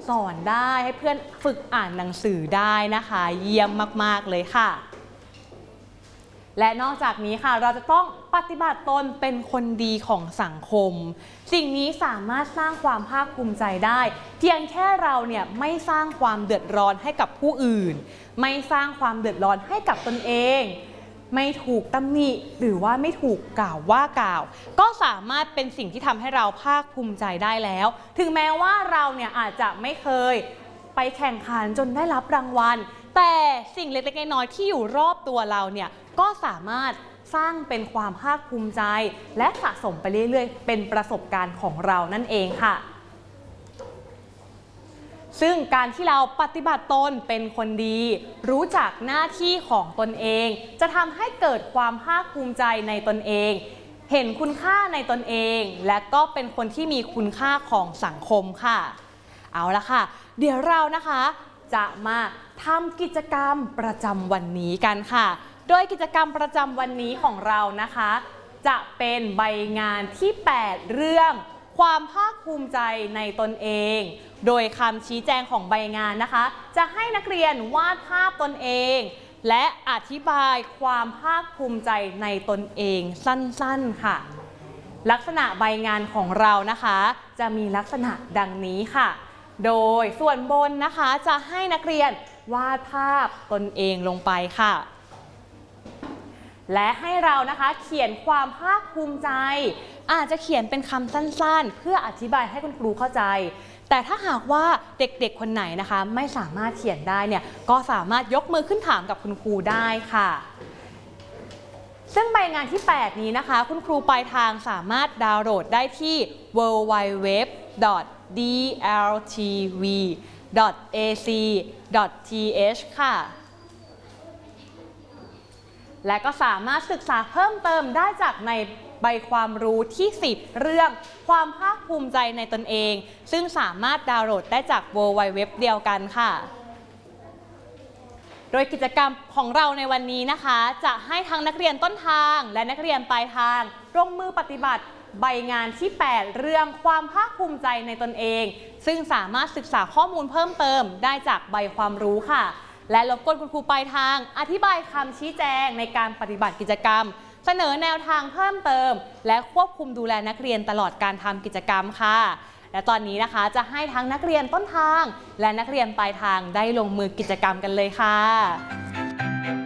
สอนได้ให้เพื่อนฝึกอ่านหนังสือได้นะคะเยี่ยมมากๆเลยค่ะและนอกจากนี้ค่ะเราจะต้องปฏิบัติตนเป็นคนดีของสังคมสิ่งนี้สามารถสร้างความภาคภูมิใจได้เพียงแค่เราเนี่ยไม่สร้างความเดือดร้อนให้กับผู้อื่นไม่สร้างความเดือดร้อนให้กับตนเองไม่ถูกตำหนิหรือว่าไม่ถูกกล่าวว่ากล่าวก็สามารถเป็นสิ่งที่ทำให้เราภาคภูมิใจได้แล้วถึงแม้ว่าเราเนี่ยอาจจะไม่เคยไปแข่งขันจนได้รับรางวัลแต่สิ่งเล็กๆน้อยๆที่อยู่รอบตัวเราเนี่ยก็สามารถสร้างเป็นความภาคภูมิใจและสะสมไปเรื่อยๆเป็นประสบการณ์ของเรานั่นเองค่ะซึ่งการที่เราปฏิบัติตนเป็นคนดีรู้จักหน้าที่ของตนเองจะทำให้เกิดความภาคภูมิใจในตนเองเห็นคุณค่าในตนเองและก็เป็นคนที่มีคุณค่าของสังคมค่ะเอาละค่ะเดี๋ยวเรานะคะจะมาทำกิจกรรมประจำวันนี้กันค่ะโดยกิจกรรมประจำวันนี้ของเรานะคะจะเป็นใบงานที่ 8 เรื่องความภาคภูมิใจในตนเองโดยคำชี้แจงของใบงานนะคะจะให้นักเรียนวาดภาพตนเองและอธิบายความภาคภูมิใจในตนเองสั้นๆค่ะลักษณะใบงานของเรานะคะจะมีลักษณะดังนี้ค่ะโดยส่วนบนนะคะจะให้นักเรียนวาดภาพตนเองลงไปค่ะและให้เรานะคะเขียนความภาคภูมิใจอาจจะเขียนเป็นคำสั้นๆเพื่ออธิบายให้คุณครูเข้าใจแต่ถ้าหากว่าเด็กๆคนไหนนะคะไม่สามารถเขียนได้เนี่ยก็สามารถยกมือขึ้นถามกับคุณครูได้ค่ะซึ่งใบงานที่ 8 นี้นะคะคุณครูปลายทางสามารถดาวน์โหลดได้ที่ www.dltv.ac.th ค่ะและก็สามารถศึกษาเพิ่มเติมได้จากในใบความรู้ที่ 10 เรื่องความภาคภูมิใจในตนเองซึ่งสามารถดาวน์โหลดได้จาก www เดียวกันค่ะโดยกิจกรรมของเราในวันนี้นะคะจะให้ทั้งนักเรียนต้นทางและนักเรียนปลายทางลงมือปฏิบัติใบงานที่ 8 เรื่องความภาคภูมิใจในตนเองซึ่งสามารถศึกษาข้อมูลเพิ่มเติมได้จากใบความรู้ค่ะและรบกวนคุณครูปลายทางอธิบายคำชี้แจงในการปฏิบัติกิจกรรมเสนอแนวทางเพิ่มเติมและควบคุมดูแลนักเรียนตลอดการทำกิจกรรมค่ะและตอนนี้นะคะจะให้ทั้งนักเรียนต้นทางและนักเรียนปลายทางได้ลงมือกิจกรรมกันเลยค่ะ